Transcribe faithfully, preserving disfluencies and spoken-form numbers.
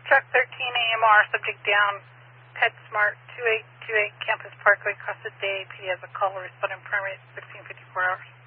Truck thirteen A M R, subject down, PetSmart two eight two eight Campus Parkway, Casa de P D has a call responding primary sixteen fifty-four hours.